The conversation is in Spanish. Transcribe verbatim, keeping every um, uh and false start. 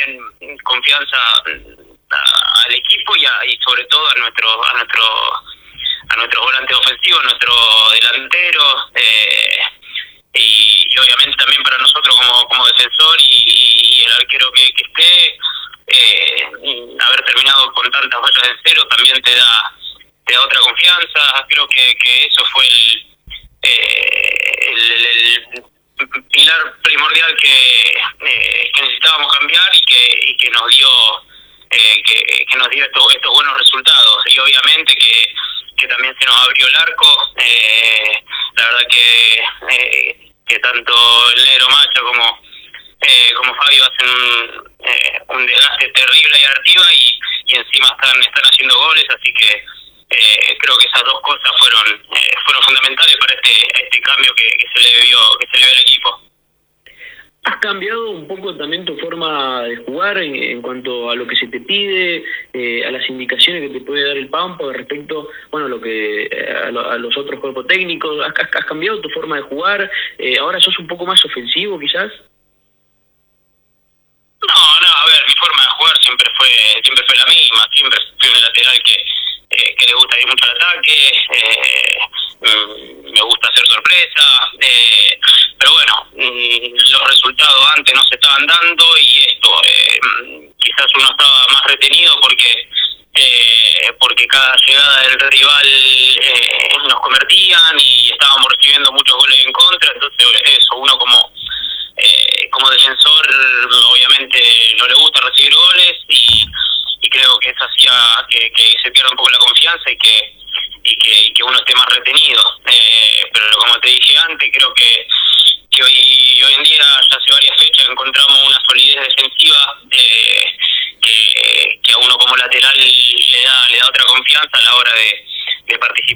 también confianza a, al equipo y, a, y sobre todo a nuestro a nuestro a nuestros volantes ofensivos, a nuestro delantero, eh, y, y obviamente también para nosotros como, como defensor y, y el arquero que, que esté, eh, haber terminado con tantas vallas de cero también te da te da otra confianza. Creo que, que eso fue el, eh, el, el, el pilar primordial que, eh, que necesitábamos cambiar y que, y que nos dio eh, que, que nos dio estos, estos buenos resultados. Y obviamente que, que también se nos abrió el arco. Eh, la verdad que, eh, que tanto el Negro Macha como eh, como Fabio hacen un, eh, un desgaste terrible ahí arriba y, y encima están están haciendo goles, así que eh, creo que esas dos cosas fueron eh, fueron fundamentales para este este cambio que, que se le vio que se le vio al equipo. ¿Has cambiado un poco también tu forma de jugar en, en cuanto a lo que se te pide, eh, a las indicaciones que te puede dar el Pampa respecto, bueno, lo que a, lo, a los otros cuerpos técnicos? ¿Has, has cambiado tu forma de jugar? Eh, ¿Ahora sos un poco más ofensivo quizás? No, no, a ver, mi forma de jugar siempre fue siempre fue la misma. Siempre fui un lateral que, eh, que le gusta ir mucho al ataque, eh, me gusta hacer sorpresa, eh, pero bueno, los resultados antes no se estaban dando y esto, eh, quizás uno estaba más retenido porque eh, porque cada llegada del rival eh, nos convertían y estábamos recibiendo muchos goles en contra, entonces eso, uno como eh, como defensor obviamente no le gusta recibir goles y, y creo que eso hacía que, que se pierda un poco la confianza y que y que, y que uno esté más retenido, eh, pero como te dije antes, creo que que hoy hoy en día ya hace varias fechas encontramos una solidez defensiva eh, que, que a uno como lateral le da le da otra confianza a la hora de, de participar.